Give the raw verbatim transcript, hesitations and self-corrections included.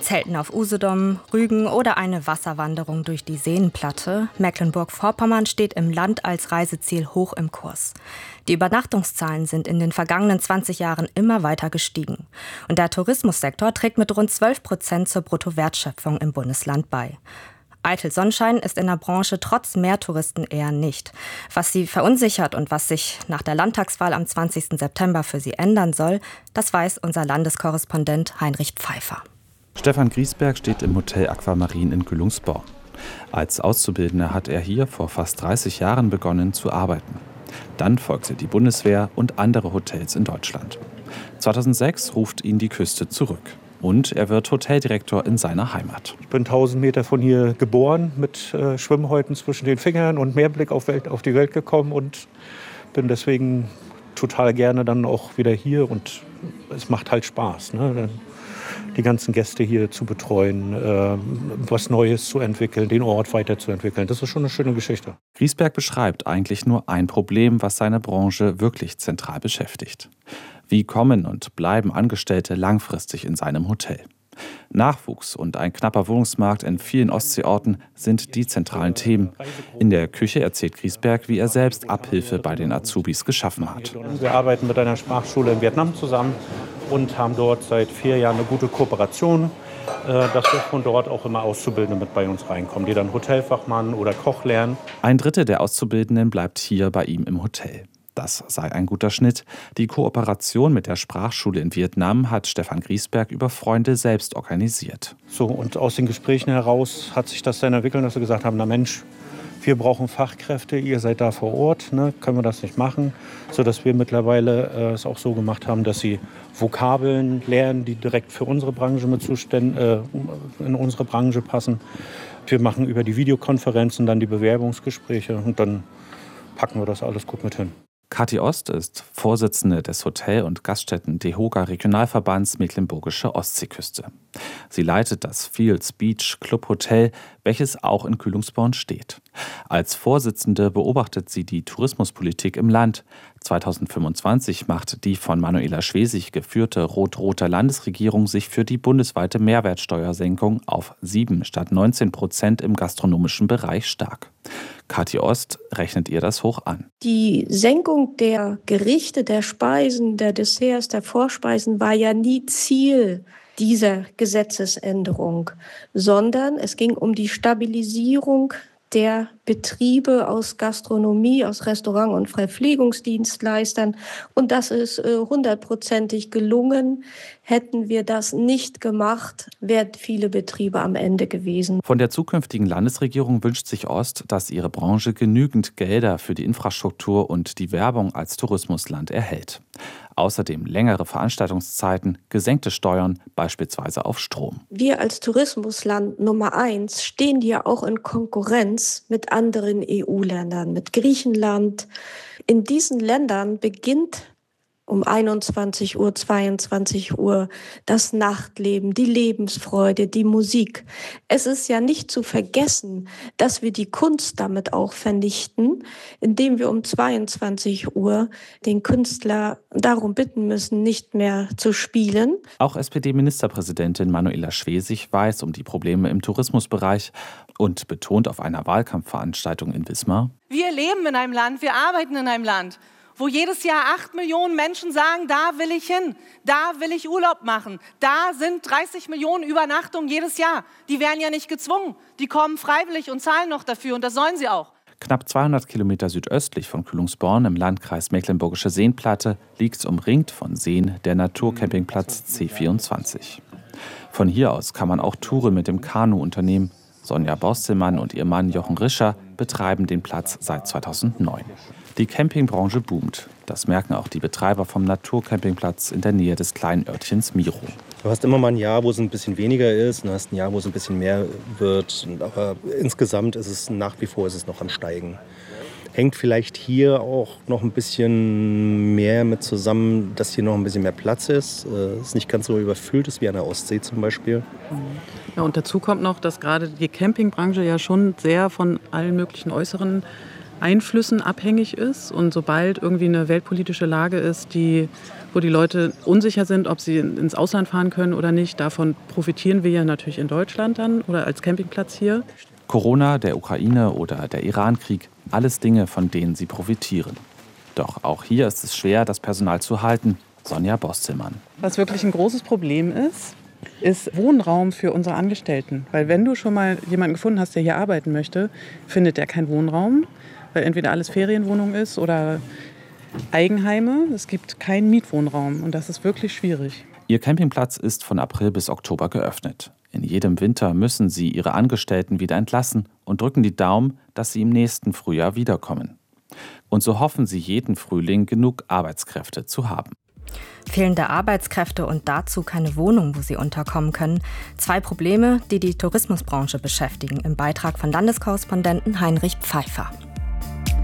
Zelten auf Usedom, Rügen oder eine Wasserwanderung durch die Seenplatte. Mecklenburg-Vorpommern steht im Land als Reiseziel hoch im Kurs. Die Übernachtungszahlen sind in den vergangenen zwanzig Jahren immer weiter gestiegen. Und der Tourismussektor trägt mit rund zwölf Prozent zur Bruttowertschöpfung im Bundesland bei. Eitel Sonnenschein ist in der Branche trotz mehr Touristen eher nicht. Was sie verunsichert und was sich nach der Landtagswahl am zwanzigsten September für sie ändern soll, das weiß unser Landeskorrespondent Heinrich Pfeiffer. Stefan Griesberg steht im Hotel Aquamarin in Kühlungsborn. Als Auszubildender hat er hier vor fast dreißig Jahren begonnen zu arbeiten. Dann folgte die Bundeswehr und andere Hotels in Deutschland. zweitausendsechs ruft ihn die Küste zurück. Und er wird Hoteldirektor in seiner Heimat. Ich bin tausend Meter von hier geboren, mit äh, Schwimmhäuten zwischen den Fingern und Meerblick auf, Welt, auf die Welt gekommen und bin deswegen total gerne dann auch wieder hier. Und es macht halt Spaß, ne? Die ganzen Gäste hier zu betreuen, äh, was Neues zu entwickeln, den Ort weiterzuentwickeln. Das ist schon eine schöne Geschichte. Griesberg beschreibt eigentlich nur ein Problem, was seine Branche wirklich zentral beschäftigt. Wie kommen und bleiben Angestellte langfristig in seinem Hotel? Nachwuchs und ein knapper Wohnungsmarkt in vielen Ostseeorten sind die zentralen Themen. In der Küche erzählt Griesberg, wie er selbst Abhilfe bei den Azubis geschaffen hat. Wir arbeiten mit einer Sprachschule in Vietnam zusammen und haben dort seit vier Jahren eine gute Kooperation, dass wir von dort auch immer Auszubildende mit bei uns reinkommen, die dann Hotelfachmann oder Koch lernen. Ein Drittel der Auszubildenden bleibt hier bei ihm im Hotel. Das sei ein guter Schnitt. Die Kooperation mit der Sprachschule in Vietnam hat Stefan Griesberg über Freunde selbst organisiert. So, und aus den Gesprächen heraus hat sich das dann entwickelt, dass wir gesagt haben, na Mensch, wir brauchen Fachkräfte, ihr seid da vor Ort, ne, können wir das nicht machen? Sodass wir mittlerweile äh, es auch so gemacht haben, dass sie Vokabeln lernen, die direkt für unsere Branche mit Zuständen, äh, in unsere Branche passen. Wir machen über die Videokonferenzen dann die Bewerbungsgespräche und dann packen wir das alles gut mit hin. Kathi Ost ist Vorsitzende des Hotel- und Gaststätten-DEHOGA Regionalverbands Mecklenburgische Ostseeküste. Sie leitet das Fields Beach Club Hotel, welches auch in Kühlungsborn steht. Als Vorsitzende beobachtet sie die Tourismuspolitik im Land. zweitausendfünfundzwanzig macht die von Manuela Schwesig geführte rot-rote Landesregierung sich für die bundesweite Mehrwertsteuersenkung auf sieben statt neunzehn Prozent im gastronomischen Bereich stark. Kathi Ost rechnet ihr das hoch an. Die Senkung der Gerichte, der Speisen, der Desserts, der Vorspeisen war ja nie Ziel dieser Gesetzesänderung, sondern es ging um die Stabilisierung der Betriebe aus Gastronomie, aus Restaurant- und Verpflegungsdienstleistern. Und das ist äh, hundertprozentig gelungen. Hätten wir das nicht gemacht, wären viele Betriebe am Ende gewesen. Von der zukünftigen Landesregierung wünscht sich Ost, dass ihre Branche genügend Gelder für die Infrastruktur und die Werbung als Tourismusland erhält. Außerdem längere Veranstaltungszeiten, gesenkte Steuern, beispielsweise auf Strom. Wir als Tourismusland Nummer eins stehen ja auch in Konkurrenz mit anderen E U-Ländern, mit Griechenland. In diesen Ländern beginnt um einundzwanzig Uhr, zweiundzwanzig Uhr das Nachtleben, die Lebensfreude, die Musik. Es ist ja nicht zu vergessen, dass wir die Kunst damit auch vernichten, indem wir um zweiundzwanzig Uhr den Künstler darum bitten müssen, nicht mehr zu spielen. Auch S P D-Ministerpräsidentin Manuela Schwesig weiß um die Probleme im Tourismusbereich und betont auf einer Wahlkampfveranstaltung in Wismar: Wir leben in einem Land, wir arbeiten in einem Land, wo jedes Jahr acht Millionen Menschen sagen, da will ich hin, da will ich Urlaub machen. Da sind dreißig Millionen Übernachtungen jedes Jahr. Die werden ja nicht gezwungen. Die kommen freiwillig und zahlen noch dafür und das sollen sie auch. Knapp zweihundert Kilometer südöstlich von Kühlungsborn im Landkreis Mecklenburgische Seenplatte liegt umringt von Seen der Naturcampingplatz C vierundzwanzig. Von hier aus kann man auch Touren mit dem Kanu unternehmen. Sonja Borstelmann und ihr Mann Jochen Rischer betreiben den Platz seit zweitausendneun. Die Campingbranche boomt. Das merken auch die Betreiber vom Naturcampingplatz in der Nähe des kleinen Örtchens Miro. Du hast immer mal ein Jahr, wo es ein bisschen weniger ist, und du hast ein Jahr, wo es ein bisschen mehr wird. Aber insgesamt ist es nach wie vor ist es noch am Steigen. Hängt vielleicht hier auch noch ein bisschen mehr mit zusammen, dass hier noch ein bisschen mehr Platz ist. Es nicht ganz so überfüllt ist wie an der Ostsee zum Beispiel. Ja, und dazu kommt noch, dass gerade die Campingbranche ja schon sehr von allen möglichen äußeren Einflüssen abhängig ist. Und sobald irgendwie eine weltpolitische Lage ist, die wo die Leute unsicher sind, ob sie ins Ausland fahren können oder nicht. Davon profitieren wir ja natürlich in Deutschland dann oder als Campingplatz hier. Corona, der Ukraine oder der Irankrieg, alles Dinge, von denen sie profitieren. Doch auch hier ist es schwer, das Personal zu halten. Sonja Bostelmann. Was wirklich ein großes Problem ist, ist Wohnraum für unsere Angestellten. Weil wenn du schon mal jemanden gefunden hast, der hier arbeiten möchte, findet der keinen Wohnraum, weil entweder alles Ferienwohnung ist oder Eigenheime. Es gibt keinen Mietwohnraum und das ist wirklich schwierig. Ihr Campingplatz ist von April bis Oktober geöffnet. In jedem Winter müssen sie ihre Angestellten wieder entlassen und drücken die Daumen, dass sie im nächsten Frühjahr wiederkommen. Und so hoffen sie jeden Frühling genug Arbeitskräfte zu haben. Fehlende Arbeitskräfte und dazu keine Wohnung, wo sie unterkommen können. Zwei Probleme, die die Tourismusbranche beschäftigen, im Beitrag von Landeskorrespondenten Heinrich Pfeiffer.